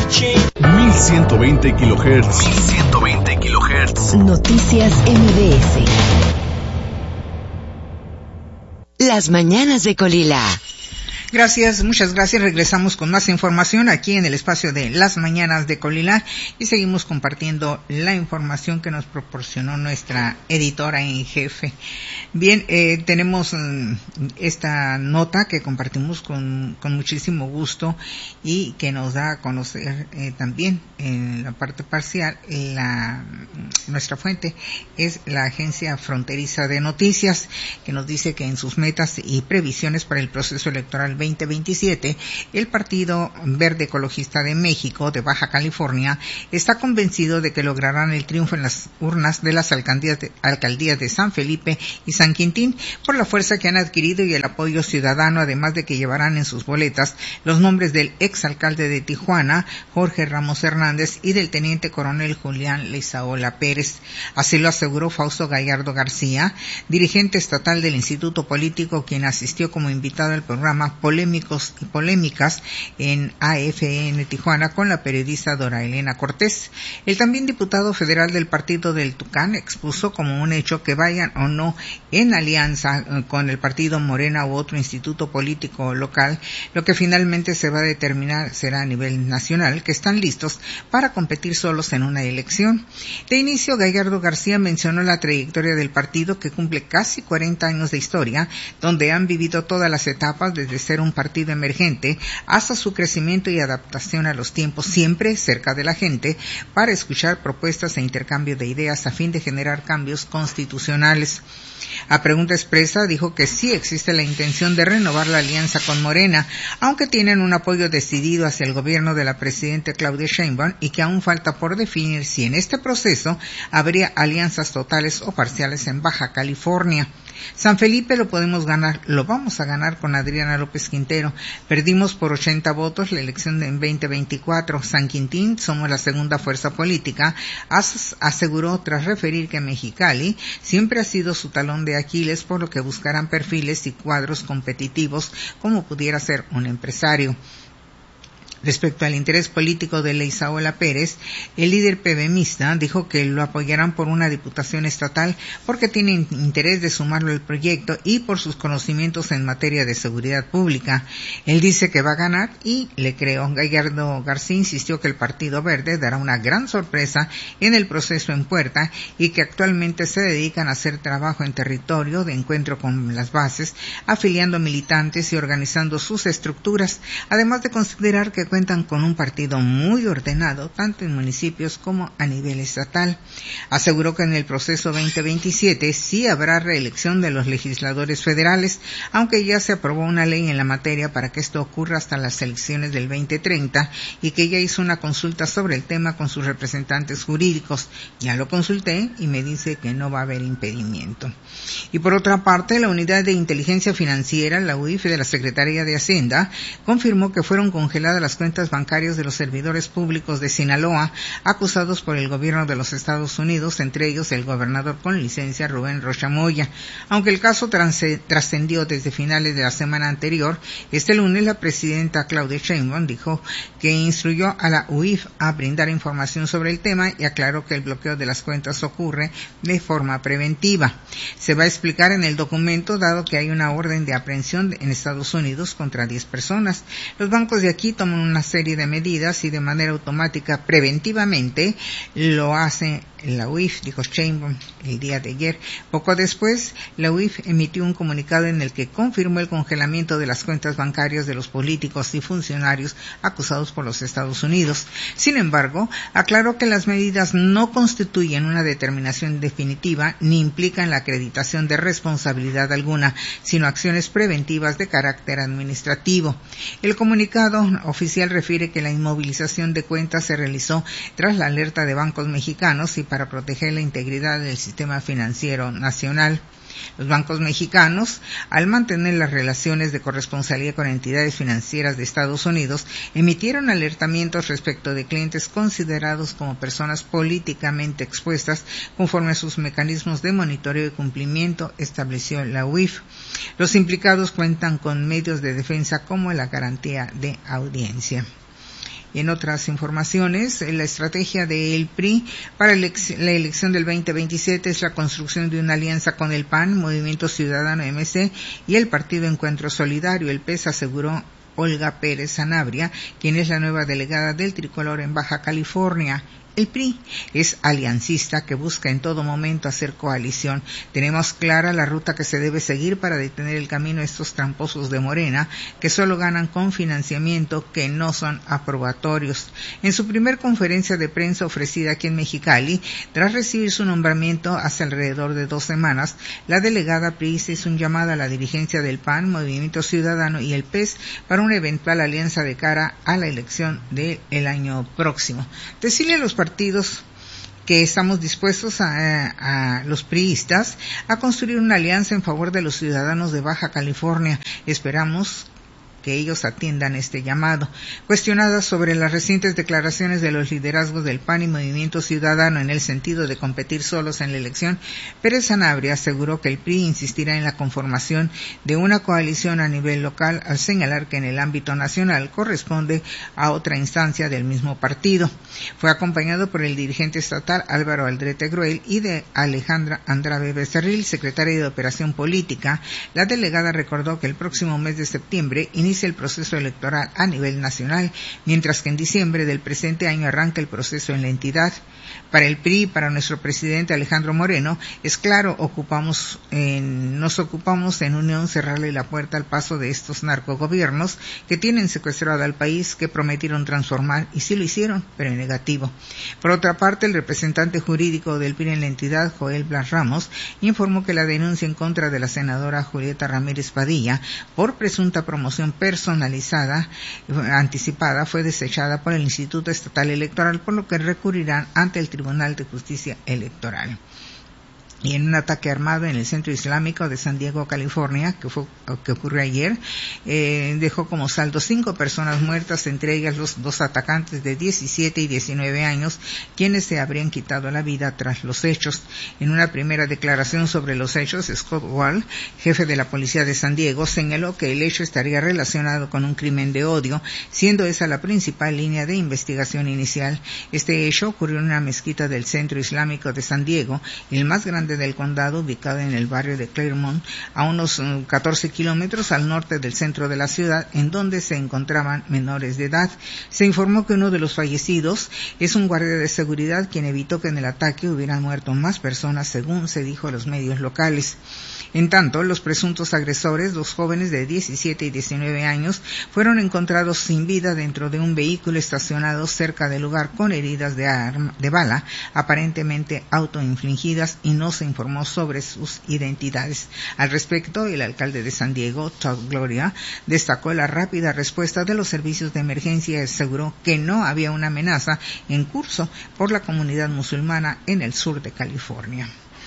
1120 kilohertz. 1120 kilohertz. Noticias MBS. Las mañanas de Colila. Gracias, muchas gracias. Regresamos con más información aquí en el espacio de Las Mañanas de Colila y seguimos compartiendo la información que nos proporcionó nuestra editora en jefe. Bien, tenemos esta nota que compartimos con muchísimo gusto y que nos da a conocer también en la parte parcial. Nuestra fuente es la Agencia Fronteriza de Noticias, que nos dice que en sus metas y previsiones para el proceso electoral 2027, el Partido Verde Ecologista de México de Baja California está convencido de que lograrán el triunfo en las urnas de las alcaldías de San Felipe y San Quintín por la fuerza que han adquirido y el apoyo ciudadano, además de que llevarán en sus boletas los nombres del exalcalde de Tijuana, Jorge Ramos Hernández, y del teniente coronel Julián Leizaola Pérez. Así lo aseguró Fausto Gallardo García, dirigente estatal del Instituto Político, quien asistió como invitado al programa Polémicos y Polémicas en AFN Tijuana con la periodista Dora Elena Cortés. El también diputado federal del Partido del Tucán expuso como un hecho que vayan o no en alianza con el partido Morena u otro instituto político local, lo que finalmente se va a determinar será a nivel nacional, que están listos para competir solos en una elección. De inicio, Gallardo García mencionó la trayectoria del partido, que cumple casi 40 años de historia, donde han vivido todas las etapas, desde ser un partido emergente hasta su crecimiento y adaptación a los tiempos, siempre cerca de la gente, para escuchar propuestas e intercambio de ideas a fin de generar cambios constitucionales. A pregunta expresa, dijo que sí existe la intención de renovar la alianza con Morena, aunque tienen un apoyo decidido hacia el gobierno de la presidenta Claudia Sheinbaum, y que aún falta por definir si en este proceso habría alianzas totales o parciales en Baja California. San Felipe lo podemos ganar, lo vamos a ganar con Adriana López Quintero. Perdimos por 80 votos la elección en 2024. San Quintín somos la segunda fuerza política, aseguró tras referir que Mexicali siempre ha sido su talón de Aquiles, por lo que buscarán perfiles y cuadros competitivos como pudiera ser un empresario. Respecto al interés político de Leizaola Pérez, el líder PBMista dijo que lo apoyarán por una diputación estatal porque tiene interés de sumarlo al proyecto y por sus conocimientos en materia de seguridad pública. Él dice que va a ganar y le creo. Gallardo García insistió que el Partido Verde dará una gran sorpresa en el proceso en puerta y que actualmente se dedican a hacer trabajo en territorio de encuentro con las bases, afiliando militantes y organizando sus estructuras, además de considerar que cuentan con un partido muy ordenado, tanto en municipios como a nivel estatal. Aseguró que en el proceso 2027 sí habrá reelección de los legisladores federales, aunque ya se aprobó una ley en la materia para que esto ocurra hasta las elecciones del 2030 y que ya hizo una consulta sobre el tema con sus representantes jurídicos. Ya lo consulté y me dice que no va a haber impedimento. Y por otra parte, la Unidad de Inteligencia Financiera, la UIF, de la Secretaría de Hacienda, confirmó que fueron congeladas las cuentas bancarias de los servidores públicos de Sinaloa, acusados por el gobierno de los Estados Unidos, entre ellos el gobernador con licencia Rubén Rocha Moya. Aunque el caso trascendió desde finales de la semana anterior, este lunes la presidenta Claudia Sheinbaum dijo que instruyó a la UIF a brindar información sobre el tema y aclaró que el bloqueo de las cuentas ocurre de forma preventiva. Se va a explicar en el documento, dado que hay una orden de aprehensión en Estados Unidos contra 10 personas. Los bancos de aquí toman una serie de medidas y de manera automática, preventivamente, lo hace la UIF, dijo Sheinbaum el día de ayer. Poco después, la UIF emitió un comunicado en el que confirmó el congelamiento de las cuentas bancarias de los políticos y funcionarios acusados por los Estados Unidos. Sin embargo, aclaró que las medidas no constituyen una determinación definitiva ni implican la acreditación de responsabilidad alguna, sino acciones preventivas de carácter administrativo. El comunicado oficial refiere que la inmovilización de cuentas se realizó tras la alerta de bancos mexicanos y para proteger la integridad del sistema financiero nacional. Los bancos mexicanos, al mantener las relaciones de corresponsalía con entidades financieras de Estados Unidos, emitieron alertamientos respecto de clientes considerados como personas políticamente expuestas conforme a sus mecanismos de monitoreo y cumplimiento, estableció la UIF. Los implicados cuentan con medios de defensa como la garantía de audiencia. En otras informaciones, la estrategia del PRI para la elección del 2027 es la construcción de una alianza con el PAN, Movimiento Ciudadano MC y el Partido Encuentro Solidario. El PES aseguró Olga Pérez Sanabria, quien es la nueva delegada del tricolor en Baja California. El PRI es aliancista que busca en todo momento hacer coalición. Tenemos clara la ruta que se debe seguir para detener el camino a estos tramposos de Morena, que solo ganan con financiamiento que no son aprobatorios. En su primer conferencia de prensa ofrecida aquí en Mexicali, tras recibir su nombramiento hace alrededor de 2 semanas, la delegada priista hizo un llamado a la dirigencia del PAN, Movimiento Ciudadano y el PES para una eventual alianza de cara a la elección del año próximo. Decirle a los partidos que estamos dispuestos a los priistas a construir una alianza en favor de los ciudadanos de Baja California. Esperamos que ellos atiendan este llamado. Cuestionada sobre las recientes declaraciones de los liderazgos del PAN y Movimiento Ciudadano en el sentido de competir solos en la elección, Pérez Sanabria aseguró que el PRI insistirá en la conformación de una coalición a nivel local, al señalar que en el ámbito nacional corresponde a otra instancia del mismo partido. Fue acompañado por el dirigente estatal Álvaro Aldrete Gruel y de Alejandra Andrade Becerril, secretaria de Operación Política. La delegada recordó que el próximo mes de septiembre inicia el proceso electoral a nivel nacional, mientras que en diciembre del presente año arranca el proceso en la entidad. Para el PRI y para nuestro presidente Alejandro Moreno, es claro, nos ocupamos en unión cerrarle la puerta al paso de estos narcogobiernos que tienen secuestrado al país, que prometieron transformar y sí lo hicieron, pero en negativo. Por otra parte, el representante jurídico del PRI en la entidad, Joel Blas Ramos, informó que la denuncia en contra de la senadora Julieta Ramírez Padilla por presunta promoción personalizada anticipada fue desechada por el Instituto Estatal Electoral, por lo que recurrirán ante el Tribunal de Justicia Electoral. Y en un ataque armado en el Centro Islámico de San Diego, California, que ocurrió ayer, dejó como saldo 5 personas muertas, entre ellas los 2 atacantes de 17 y 19 años, quienes se habrían quitado la vida tras los hechos. En una primera declaración sobre los hechos, Scott Wall, jefe de la policía de San Diego, señaló que el hecho estaría relacionado con un crimen de odio, siendo esa la principal línea de investigación inicial. Este hecho ocurrió en una mezquita del Centro Islámico de San Diego, el más grande del condado, ubicado en el barrio de Claremont, a unos 14 kilómetros al norte del centro de la ciudad, en donde se encontraban menores de edad. Se informó que uno de los fallecidos es un guardia de seguridad, quien evitó que en el ataque hubieran muerto más personas, según se dijo a los medios locales. En tanto, los presuntos agresores, 2 jóvenes de 17 y 19 años, fueron encontrados sin vida dentro de un vehículo estacionado cerca del lugar con heridas de bala, aparentemente autoinfligidas, y no se informó sobre sus identidades. Al respecto, el alcalde de San Diego, Todd Gloria, destacó la rápida respuesta de los servicios de emergencia y aseguró que no había una amenaza en curso por la comunidad musulmana en el sur de California.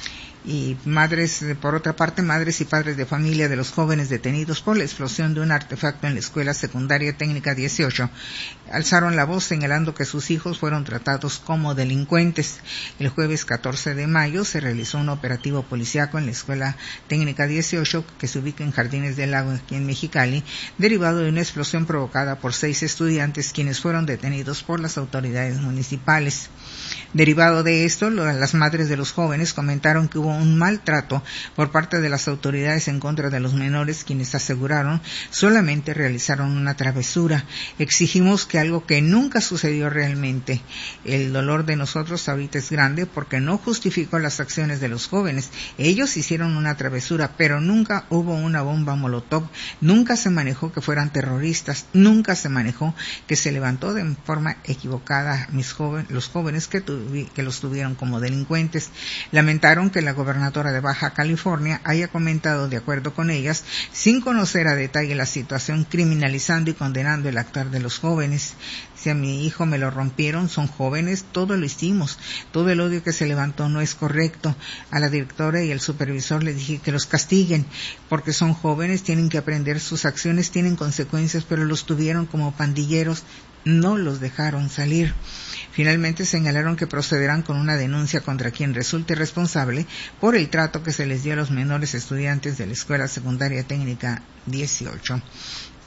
Y por otra parte, madres y padres de familia de los jóvenes detenidos por la explosión de un artefacto en la Escuela Secundaria Técnica 18 alzaron la voz señalando que sus hijos fueron tratados como delincuentes. El jueves 14 de mayo se realizó un operativo policíaco en la Escuela Técnica 18, que se ubica en Jardines del Lago, aquí en Mexicali, derivado de una explosión provocada por 6 estudiantes, quienes fueron detenidos por las autoridades municipales. Derivado de esto, las madres de los jóvenes comentaron que hubo un maltrato por parte de las autoridades en contra de los menores, quienes aseguraron solamente realizaron una travesura. Exigimos que algo que nunca sucedió realmente. El dolor de nosotros ahorita es grande porque no justificó las acciones de los jóvenes. Ellos hicieron una travesura, pero nunca hubo una bomba molotov, nunca se manejó que fueran terroristas, nunca se manejó que se levantó de forma equivocada los jóvenes que los tuvieron como delincuentes. Lamentaron que la gobernadora de Baja California haya comentado de acuerdo con ellas, sin conocer a detalle la situación, criminalizando y condenando el actuar de los jóvenes. Si a mi hijo me lo rompieron, son jóvenes, todo lo hicimos, todo el odio que se levantó no es correcto. A la directora y al supervisor le dije que los castiguen, porque son jóvenes, tienen que aprender, sus acciones tienen consecuencias, pero los tuvieron como pandilleros, no los dejaron salir. Finalmente señalaron que procederán con una denuncia contra quien resulte responsable por el trato que se les dio a los menores estudiantes de la Escuela Secundaria Técnica 18.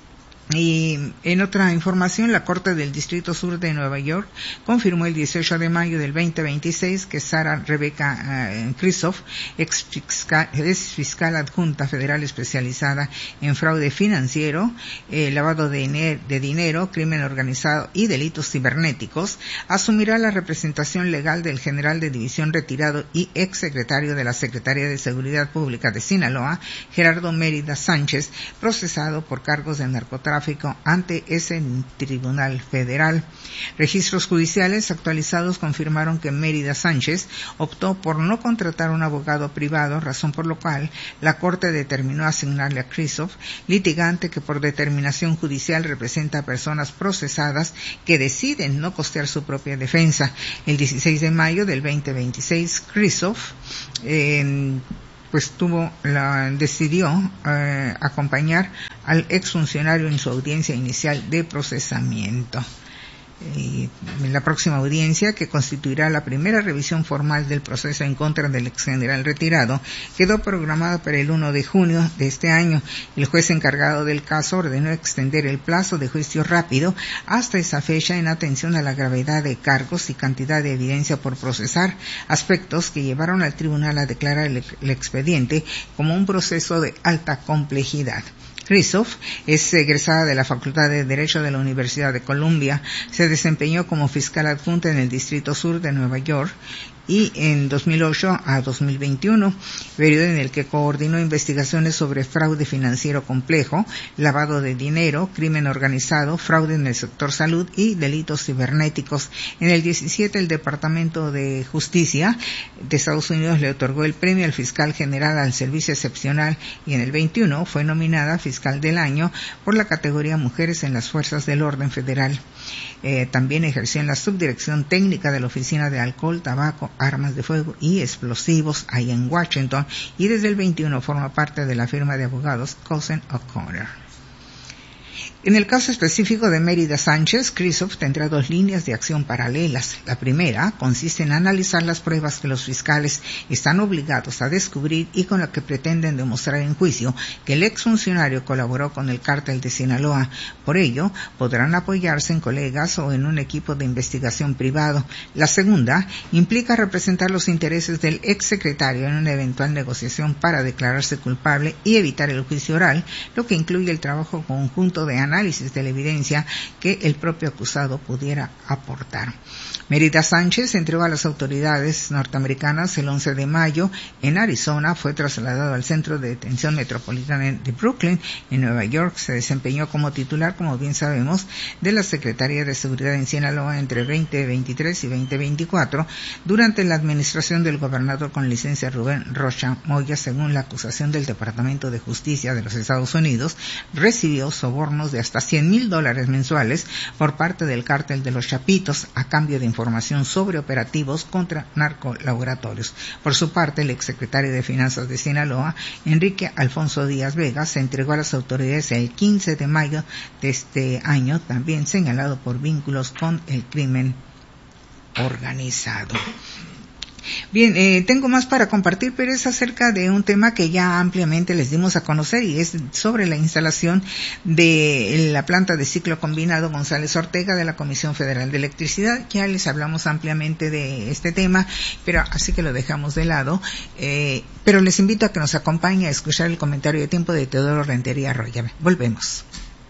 Y en otra información, la Corte del Distrito Sur de Nueva York confirmó el 18 de mayo del 2026 que Sarah Rebecca Kristof, ex fiscal adjunta federal especializada en fraude financiero, lavado de dinero, crimen organizado y delitos cibernéticos, asumirá la representación legal del general de división retirado y ex secretario de la Secretaría de Seguridad Pública de Sinaloa, Gerardo Mérida Sánchez, procesado por cargos de narcotráfico ante ese tribunal federal. Registros judiciales actualizados confirmaron que Mérida Sánchez optó por no contratar un abogado privado, razón por la cual la Corte determinó asignarle a Kristof, litigante que por determinación judicial representa a personas procesadas que deciden no costear su propia defensa. El 16 de mayo del 2026, Kristof decidió acompañar al exfuncionario en su audiencia inicial de procesamiento. Y en la próxima audiencia, que constituirá la primera revisión formal del proceso en contra del ex general retirado, quedó programada para el 1 de junio de este año. El juez encargado del caso ordenó extender el plazo de juicio rápido hasta esa fecha en atención a la gravedad de cargos y cantidad de evidencia por procesar, aspectos que llevaron al tribunal a declarar el expediente como un proceso de alta complejidad. Kristof es egresada de la Facultad de Derecho de la Universidad de Columbia, se desempeñó como fiscal adjunta en el Distrito Sur de Nueva York y en 2008 a 2021, periodo en el que coordinó investigaciones sobre fraude financiero complejo, lavado de dinero, crimen organizado, fraude en el sector salud y delitos cibernéticos. En el 17, el Departamento de Justicia de Estados Unidos le otorgó el premio al fiscal general al servicio excepcional y en el 21 fue nominada fiscal del año por la categoría Mujeres en las Fuerzas del Orden Federal. También ejerció en la subdirección técnica de la Oficina de Alcohol, Tabaco, Armas de Fuego y Explosivos ahí en Washington, y desde el 21 forma parte de la firma de abogados Cousin O'Connor. En el caso específico de Mérida Sánchez, Kristof tendrá dos líneas de acción paralelas. La primera consiste en analizar las pruebas que los fiscales están obligados a descubrir y con la que pretenden demostrar en juicio que el exfuncionario colaboró con el cártel de Sinaloa. Por ello, podrán apoyarse en colegas o en un equipo de investigación privado. La segunda implica representar los intereses del exsecretario en una eventual negociación para declararse culpable y evitar el juicio oral, lo que incluye el trabajo conjunto de análisis de la evidencia que el propio acusado pudiera aportar. Mérida Sánchez entregó a las autoridades norteamericanas el 11 de mayo en Arizona, fue trasladado al Centro de Detención Metropolitana de Brooklyn, en Nueva York. Se desempeñó como titular, como bien sabemos, de la Secretaría de Seguridad en Sinaloa entre 2023 y 2024, durante la administración del gobernador con licencia Rubén Rocha Moya. Según la acusación del Departamento de Justicia de los Estados Unidos, recibió sobornos de hasta $100,000 mensuales por parte del cártel de los Chapitos a cambio de información sobre operativos contra narcolaboratorios. Por su parte, el exsecretario de Finanzas de Sinaloa, Enrique Alfonso Díaz Vega, se entregó a las autoridades el 15 de mayo de este año, también señalado por vínculos con el crimen organizado. Bien, tengo más para compartir, pero es acerca de un tema que ya ampliamente les dimos a conocer y es sobre la instalación de la planta de ciclo combinado González Ortega de la Comisión Federal de Electricidad. Ya les hablamos ampliamente de este tema, pero así que lo dejamos de lado. Pero les invito a que nos acompañe a escuchar el comentario de tiempo de Teodoro Rentería Arroyave. Volvemos.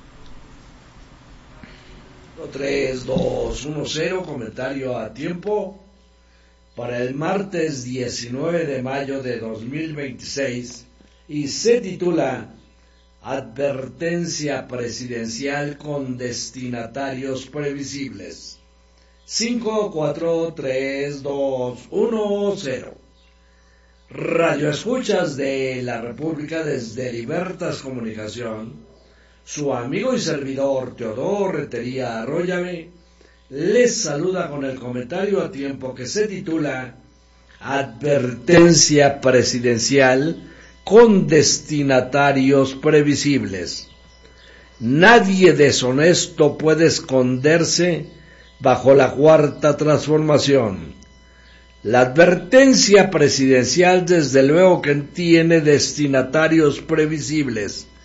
3, 2, 1, 0, comentario a tiempo. Para el martes 19 de mayo de 2026 y se titula Advertencia presidencial con destinatarios previsibles. 5, 4, 3, 2, 1, 0. Radio escuchas de la República desde Libertas Comunicación. Su amigo y servidor Teodoro Rentería Arroyave les saluda con el comentario a tiempo que se titula Advertencia presidencial con destinatarios previsibles. Nadie deshonesto puede esconderse bajo la cuarta transformación. La advertencia presidencial desde luego que tiene destinatarios previsibles.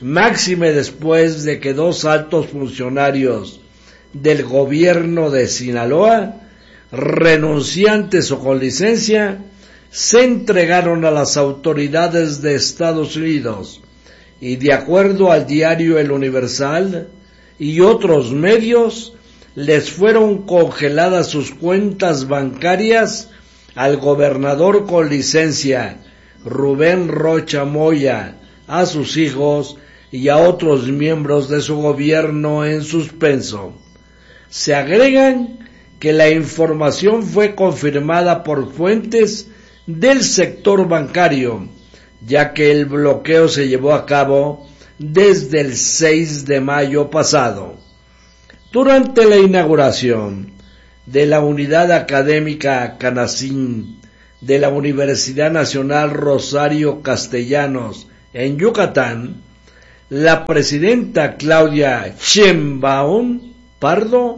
máxime después de que 2 altos funcionarios del gobierno de Sinaloa, renunciantes o con licencia, se entregaron a las autoridades de Estados Unidos y, de acuerdo al diario El Universal y otros medios, les fueron congeladas sus cuentas bancarias al gobernador con licencia, Rubén Rocha Moya, a sus hijos y a otros miembros de su gobierno en suspenso. Se agregan que la información fue confirmada por fuentes del sector bancario, ya que el bloqueo se llevó a cabo desde el 6 de mayo pasado. Durante la inauguración de la Unidad Académica Canacín de la Universidad Nacional Rosario Castellanos en Yucatán, la presidenta Claudia Sheinbaum Pardo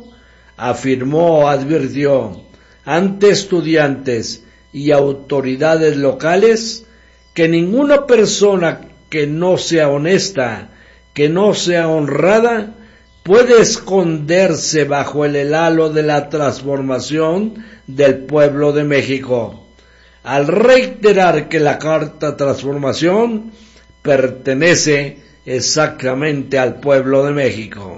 advirtió ante estudiantes y autoridades locales que ninguna persona que no sea honesta, que no sea honrada, puede esconderse bajo el halo de la transformación del pueblo de México, al reiterar que la Cuarta Transformación pertenece exactamente al pueblo de México.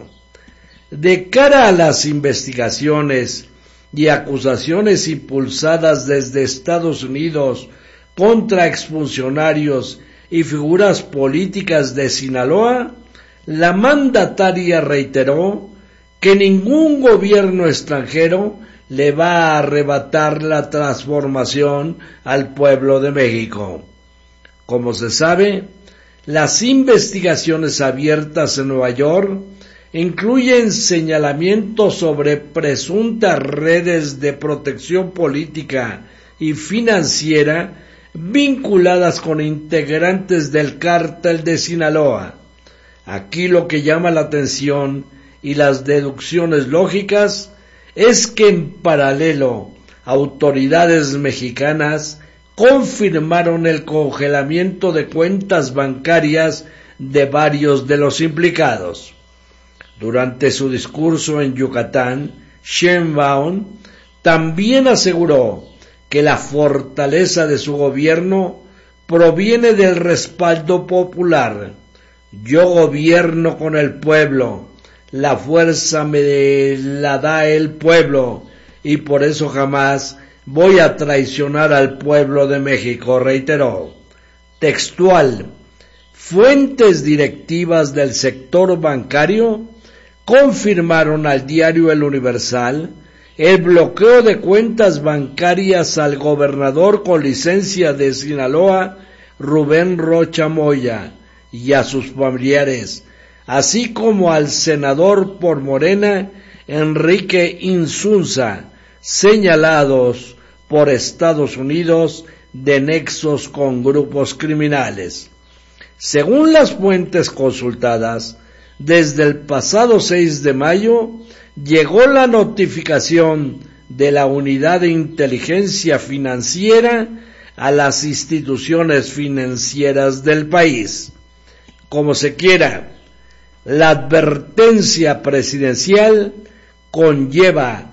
De cara a las investigaciones y acusaciones impulsadas desde Estados Unidos contra exfuncionarios y figuras políticas de Sinaloa, la mandataria reiteró que ningún gobierno extranjero le va a arrebatar la transformación al pueblo de México. Como se sabe, las investigaciones abiertas en Nueva York incluyen señalamientos sobre presuntas redes de protección política y financiera vinculadas con integrantes del cártel de Sinaloa. Aquí lo que llama la atención y las deducciones lógicas es que en paralelo autoridades mexicanas confirmaron el congelamiento de cuentas bancarias de varios de los implicados. Durante su discurso en Yucatán, Sheinbaum también aseguró que la fortaleza de su gobierno proviene del respaldo popular. Yo gobierno con el pueblo, la fuerza me la da el pueblo y por eso jamás voy a traicionar al pueblo de México, reiteró. Textual: fuentes directivas del sector bancario confirmaron al diario El Universal el bloqueo de cuentas bancarias al gobernador con licencia de Sinaloa, Rubén Rocha Moya, y a sus familiares, así como al senador por Morena, Enrique Insunza, señalados por Estados Unidos de nexos con grupos criminales. Según las fuentes consultadas, desde el pasado 6 de mayo llegó la notificación de la Unidad de Inteligencia Financiera a las instituciones financieras del país. Como se quiera, la advertencia presidencial conlleva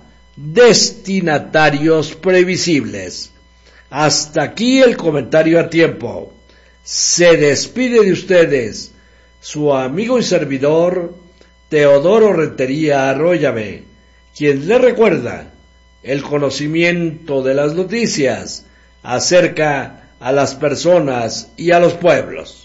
destinatarios previsibles. Hasta aquí el comentario a tiempo. Se despide de ustedes su amigo y servidor Teodoro Rentería Arroyave, quien le recuerda el conocimiento de las noticias acerca a las personas y a los pueblos.